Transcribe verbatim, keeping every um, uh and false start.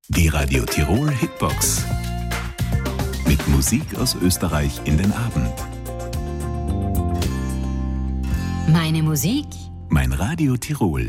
Die Radio Tirol Hitbox. Mit Musik aus Österreich in den Abend. Meine Musik. Mein Radio Tirol.